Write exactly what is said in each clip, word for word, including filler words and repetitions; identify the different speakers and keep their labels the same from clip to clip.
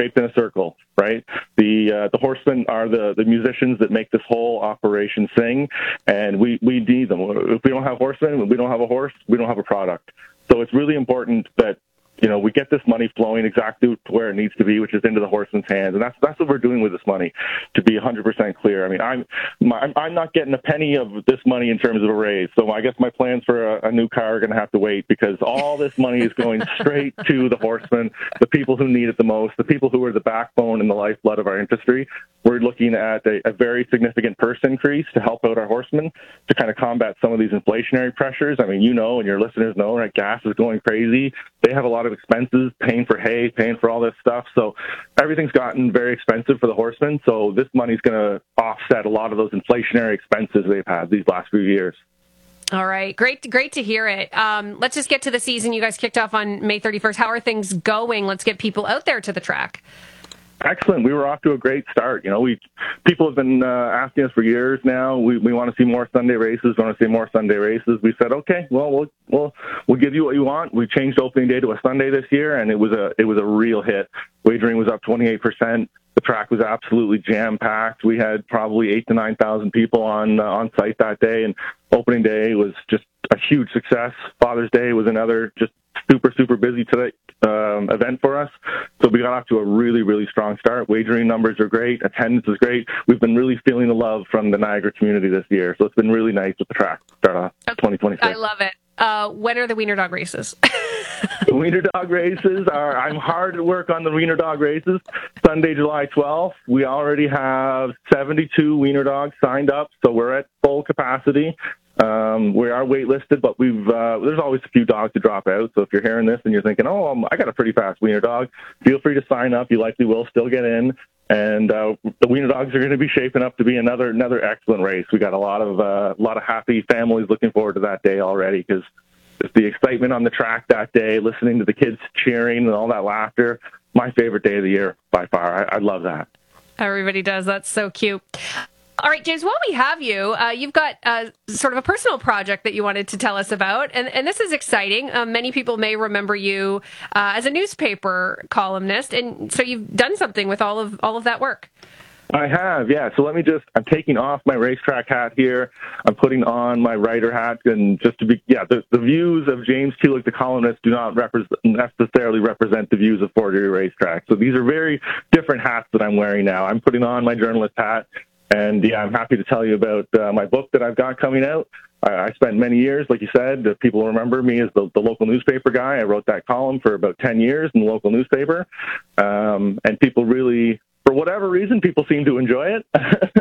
Speaker 1: shaped in a circle, right? The uh, the horsemen are the, the musicians that make this whole operation sing, and we, we need them. If we don't have horsemen, we don't have a horse, we don't have a product. So it's really important that, you know, we get this money flowing exactly to where it needs to be, which is into the horseman's hands, and that's that's what we're doing with this money. To be one hundred percent clear, I mean, I'm my, I'm not getting a penny of this money in terms of a raise. So I guess my plans for a, a new car are going to have to wait, because all this money is going straight to the horsemen, the people who need it the most, the people who are the backbone and the lifeblood of our industry. We're looking at a, a very significant purse increase to help out our horsemen to kind of combat some of these inflationary pressures. I mean, you know, and your listeners know, right? Gas is going crazy. They have a lot of expenses, paying for hay, paying for all this stuff. So everything's gotten very expensive for the horsemen. So this money's going to offset a lot of those inflationary expenses they've had these last few years.
Speaker 2: All right. Great, great to hear it. Um, let's just get to the season. You guys kicked off on May thirty-first. How are things going? Let's get people out there to the track.
Speaker 1: Excellent. We were off to a great start. You know, we people have been uh, asking us for years now. We we want to see more Sunday races. We want to see more Sunday races. We said, okay, well, we'll we'll we'll give you what you want. We changed opening day to a Sunday this year, and it was a it was a real hit. Wagering was up twenty-eight percent. The track was absolutely jam packed. We had probably eight to nine thousand people on uh, on site that day, and opening day was just a huge success. Father's Day was another just super super busy today um, event for us. So we got off to a really really strong start. Wagering numbers are great. Attendance is great. We've been really feeling the love from the Niagara community this year. So it's been really nice with the track start off twenty twenty-six.
Speaker 2: I love it. Uh, when are the Wiener Dog races?
Speaker 1: The Wiener Dog races are, I'm hard at work on the Wiener Dog races. Sunday, July twelfth, we already have seventy-two Wiener Dogs signed up, so we're at full capacity. Um, we are waitlisted, but we've uh, there's always a few dogs to drop out. So if you're hearing this and you're thinking, oh, um, I got a pretty fast Wiener Dog, feel free to sign up. You likely will still get in. And uh, the Wiener Dogs are going to be shaping up to be another another excellent race. We got a lot of uh, a lot of happy families looking forward to that day already, because the excitement on the track that day, listening to the kids cheering and all that laughter. My favorite day of the year by far. I, I love that.
Speaker 2: Everybody does. That's so cute. All right, James, while we have you, uh, you've got uh, sort of a personal project that you wanted to tell us about, and, and this is exciting. Um, many people may remember you uh, as a newspaper columnist, and so you've done something with all of all of that work.
Speaker 1: I have, yeah. So let me just, I'm taking off my racetrack hat here. I'm putting on my writer hat, and just to be, yeah, the, the views of James Kulik, the columnist, do not represent, necessarily represent the views of Fort Erie Racetrack. So these are very different hats that I'm wearing now. I'm putting on my journalist hat, and yeah, I'm happy to tell you about uh, my book that I've got coming out. I, I spent many years, like you said, uh, people remember me as the, the local newspaper guy. I wrote that column for about ten years in the local newspaper, um, and people really, for whatever reason, people seem to enjoy it.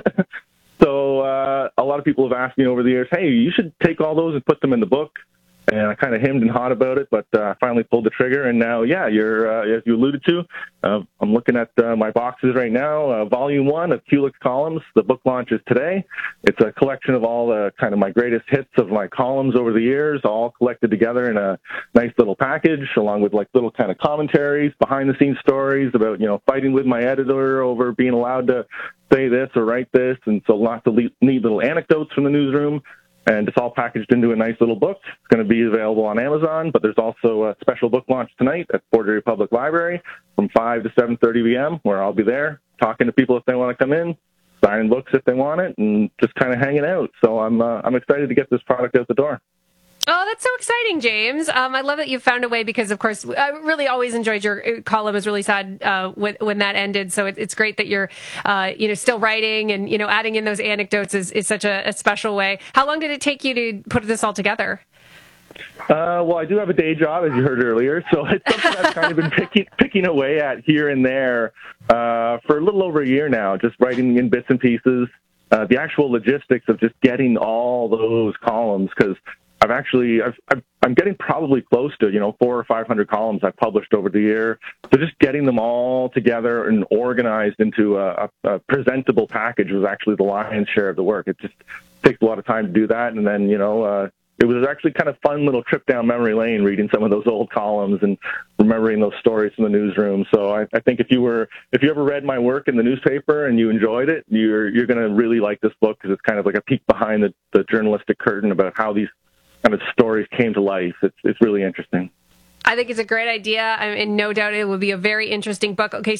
Speaker 1: So uh, a lot of people have asked me over the years, hey, you should take all those and put them in the book. And I kind of hemmed and hawed about it, but uh, finally pulled the trigger. And now, yeah, you're uh, as you alluded to, uh, I'm looking at uh, my boxes right now. Uh, volume one of Kulik's columns. The book launches today. It's a collection of all the kind of my greatest hits of my columns over the years, all collected together in a nice little package, along with like little kind of commentaries, behind-the-scenes stories about, you know, fighting with my editor over being allowed to say this or write this, and so lots of neat little anecdotes from the newsroom. And it's all packaged into a nice little book. It's going to be available on Amazon, but there's also a special book launch tonight at Fort Erie Public Library from five to seven thirty p.m., where I'll be there talking to people if they want to come in, signing books if they want it, and just kind of hanging out. So I'm uh, I'm excited to get this product out the door.
Speaker 2: Oh, that's so exciting, James. Um, I love that you found a way, because, of course, I really always enjoyed your column. It was really sad uh, when, when that ended. So it, it's great that you're, uh, you know, still writing and, you know, adding in those anecdotes is, is such a, a special way. How long did it take you to put this all together?
Speaker 1: Uh, well, I do have a day job, as you heard earlier, so it's something I've kind of been picking, picking away at here and there uh, for a little over a year now, just writing in bits and pieces. Uh, the actual logistics of just getting all those columns, because I've actually, I've, I've, I'm getting probably close to, you know, four or five hundred columns I've published over the year. So just getting them all together and organized into a, a, a presentable package was actually the lion's share of the work. It just takes a lot of time to do that. And then, you know, uh, it was actually kind of fun little trip down memory lane, reading some of those old columns and remembering those stories from the newsroom. So I, I think if you were, if you ever read my work in the newspaper and you enjoyed it, you're, you're going to really like this book, because it's kind of like a peek behind the, the journalistic curtain about how these kind of stories came to life. It's it's really interesting.
Speaker 2: I think it's a great idea. I mean, no doubt it will be a very interesting book. Okay,